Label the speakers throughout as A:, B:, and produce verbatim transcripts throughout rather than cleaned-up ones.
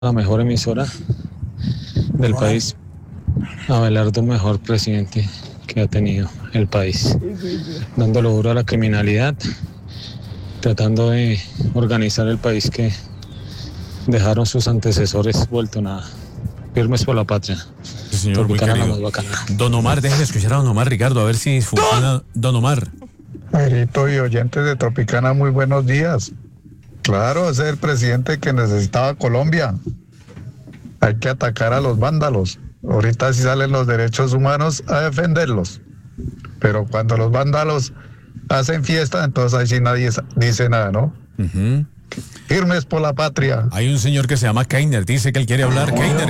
A: la mejor emisora del país, Abelardo, mejor presidente que ha tenido el país, dándole duro a la criminalidad, tratando de organizar el país que dejaron sus antecesores vuelto nada. Firmes por la patria.
B: Sí, señor, muy
A: Tropicana, la
B: querido.
A: más bacana.
B: Don Omar, déjeme escuchar a Don Omar, Ricardo, a ver si funciona. Don Omar.
C: Marito y oyentes de Tropicana, muy buenos días. Claro, ese es el presidente que necesitaba Colombia. Hay que atacar a los vándalos. Ahorita sí salen los derechos humanos a defenderlos. Pero cuando los vándalos hacen fiesta, entonces ahí sí nadie dice nada, ¿no?
B: Uh-huh.
C: Firmes por la patria.
B: Hay un señor que se llama Keiner, dice que él quiere hablar. Keiner,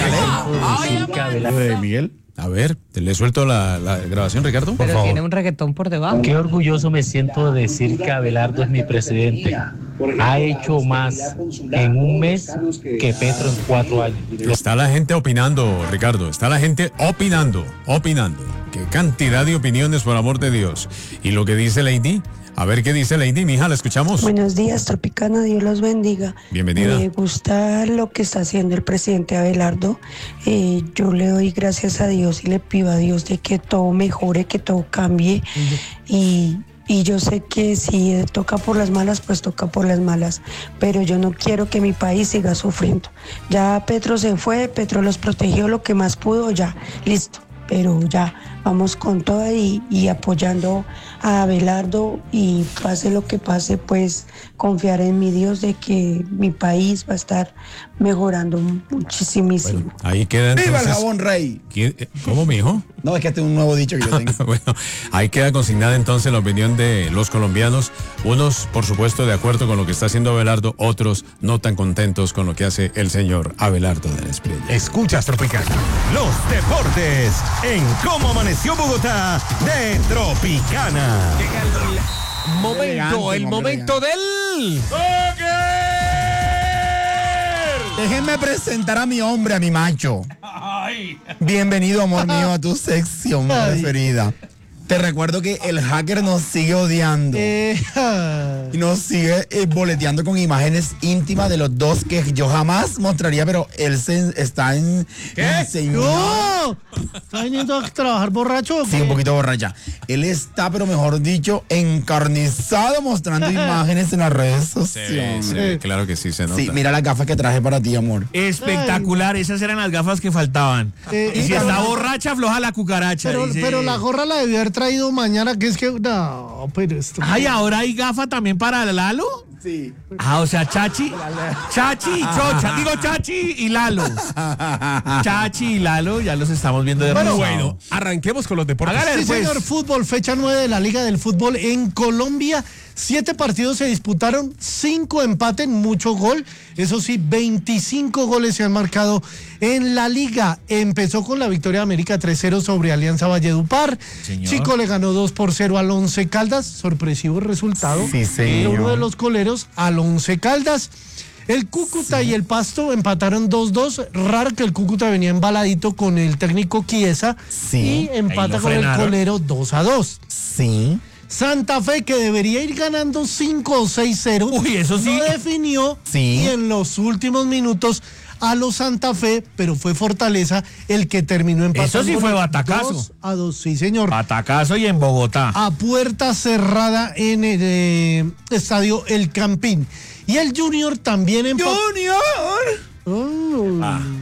B: Keiner.
D: ¿De Miguel?
B: A ver, te le suelto la, la grabación, Ricardo. Por
E: Pero
B: favor.
E: tiene un reggaetón por debajo.
F: Qué orgulloso me siento de decir que Abelardo es mi presidente. Ha hecho más en un mes que Petro en cuatro años.
B: Está la gente opinando, Ricardo. Está la gente opinando, opinando. Qué cantidad de opiniones, por amor de Dios. Y lo que dice Lady, a ver qué dice Lady, mija, la escuchamos.
G: Buenos días, Tropicana, Dios los bendiga.
B: Bienvenida.
G: Me gusta lo que está haciendo el presidente Abelardo. Eh, yo le doy gracias a Dios y le pido a Dios de que todo mejore, que todo cambie. Y, y yo sé que si toca por las malas, pues toca por las malas. Pero yo no quiero que mi país siga sufriendo. Ya Petro se fue, Petro los protegió lo que más pudo, ya, listo. Pero ya vamos con toda y, y apoyando a Abelardo, y pase lo que pase, pues confiar en mi Dios de que mi país va a estar mejorando muchísimo.
B: Bueno, ahí queda entonces.
D: ¡Viva el jabón rey!
B: ¿Cómo, mijo?
D: No, es que este es un nuevo dicho que yo tengo.
B: Bueno, ahí queda consignada entonces la opinión de los colombianos. Unos, por supuesto, de acuerdo con lo que está haciendo Abelardo, otros no tan contentos con lo que hace el señor Abelardo de la Espriella.
H: Escuchas Tropicana. Los deportes en Cómo Amaneció Bogotá de Tropicana.
I: Llega el momento,
D: Elegante,
I: el
D: hombre,
I: momento del...
D: Déjenme presentar a mi hombre, a mi macho. Bienvenido, amor mío, a tu sección preferida. Te recuerdo que el hacker nos sigue odiando. Y nos sigue eh, boleteando con imágenes íntimas de los dos que yo jamás mostraría, pero él se está en...
I: ¿Qué?
D: ¡No!
J: ¿Está viniendo a trabajar borracho o qué?
D: Sí, un poquito borracha. Él está, pero mejor dicho, encarnizado mostrando imágenes en las redes
B: Se ve,
D: sociales.
B: se ve, claro que sí se nota.
D: Sí, mira las gafas que traje para ti, amor.
I: Espectacular, esas eran las gafas que faltaban.
J: Eh,
I: y si
J: pero-
I: está borracha, afloja la cucaracha.
J: Pero,
I: dice.
J: pero la gorra la debió haber traído mañana, que es que... No, pero esto...
I: Ay, ahora hay gafa también para Lalo.
D: Sí.
I: Ah, o sea, Chachi, Chachi y Chocha, digo Chachi y Lalo. Chachi y Lalo, ya los estamos viendo de
J: Bueno,
I: rosado.
J: bueno,
H: arranquemos con los deportes.
I: Hágale,
J: Sí,
I: pues.
J: señor, fútbol, fecha nueve de la Liga del Fútbol en Colombia. Siete partidos se disputaron, cinco empaten, mucho gol. Eso sí, veinticinco goles se han marcado en la liga. Empezó con la victoria de América tres cero sobre Alianza Valledupar.
I: Señor.
J: Chico le ganó dos por cero al Once Caldas. Sorpresivo resultado.
D: Sí, señor.
J: Uno de los coleros al Once Caldas. El Cúcuta y el Pasto empataron dos dos. Raro que el Cúcuta venía embaladito con el técnico Chiesa.
D: Sí.
J: Y empata
I: lo
J: con el
I: frenaron.
J: colero dos a dos.
D: Sí.
J: Santa Fe, que debería ir ganando cinco o seis cero.
I: Uy, eso sí.
J: No definió.
D: Sí.
J: Y en los últimos minutos a los Santa Fe, pero fue Fortaleza el que terminó empatando.
I: Eso sí fue batacazo.
J: dos a dos, sí, señor.
I: Atacazo y en Bogotá.
J: A puerta cerrada en el eh, estadio El Campín. Y el Junior también empató.
D: ¡Junior!
B: Ah.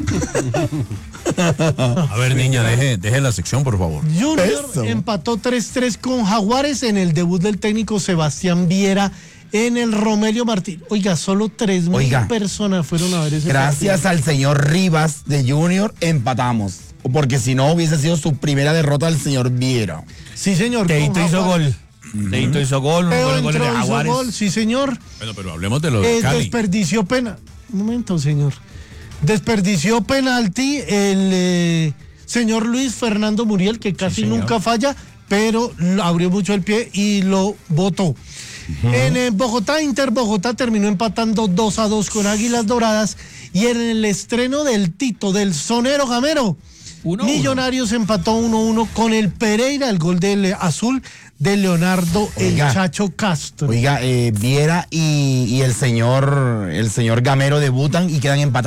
B: A ver, niña, deje, deje la sección, por favor.
J: Junior
D: Eso.
J: empató tres tres con Jaguares en el debut del técnico Sebastián Viera en el Romelio Martín. Oiga, solo tres mil
D: Oiga.
J: personas fueron a ver ese
D: Gracias
J: partido.
D: al señor Rivas de Junior empatamos. Porque si no hubiese sido su primera derrota del señor Viera.
J: Sí, señor.
I: Teito
J: con
I: hizo
J: Jaguares.
I: gol. Teito hizo gol, un
J: Teo
I: gol, gol de
J: entró, hizo
I: Jaguares.
J: gol, sí, señor.
B: Bueno, pero hablemos de los
J: Eh,
B: de Cali.
J: desperdició pena. Un momento, señor. Desperdició penalti el eh, señor Luis Fernando Muriel, que casi
I: señor.
J: nunca falla, pero lo abrió mucho el pie y lo botó. En eh, Bogotá, Inter Bogotá terminó empatando dos a dos con Águilas Doradas. Y en el estreno del Tito, del Sonero Gamero,
I: Uno, uno.
J: Millonarios empató uno uno con el Pereira, el gol del eh, azul de Leonardo
D: Oiga.
J: El Chacho Castro.
D: Oiga, eh, Viera y, y el señor el señor Gamero debutan y quedan empatados.